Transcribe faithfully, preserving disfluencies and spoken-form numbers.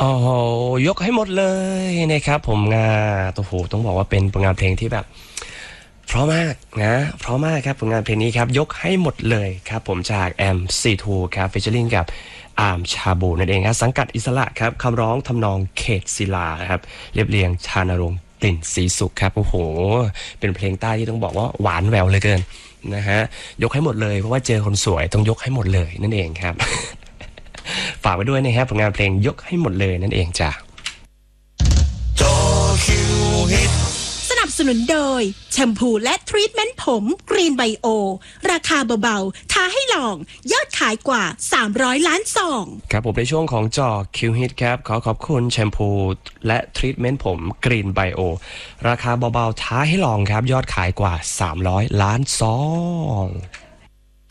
โอ้โหยกให้หมดเลยนะครับผมงาโอ้โหต้องบอกว่าเป็นผลงานเพลงที่แบบเพราะมากนะเพราะมากครับผลงานเพลงนี้ครับยกให้หมดเลยครับผมจากแอมซีทูครับฟีเจอริ่งกับอาร์มชาบูนั่นเองครับสังกัดอิสระครับคำร้องทำนองเขตศิลาครับเรียบเรียงชานรงค์กลิ่นศรีสุขครับโอ้โหเป็นเพลงใต้ที่ต้องบอกว่าหวานแหววเลยเกินนะฮะยกให้หมดเลยเพราะว่าเจอคนสวยต้องยกให้หมดเลยนั่นเองครับฝากไว้ด้วยนะครับผลงานเพลงยกให้หมดเลยนั่นเองจ้ะจอคิวฮิตสนับสนุนโดยแชมพูและทรีทเมนต์ผมกรีนไบโอราคาเบาๆท้าให้ลองยอดขายกว่าสามร้อยล้านซองครับผมในช่วงของจอคิวฮิตครับขอขอบคุณแชมพูและทรีทเมนต์ผมกรีนไบโอราคาเบาๆท้าให้ลองครับยอดขายกว่าสามร้อยล้านซอง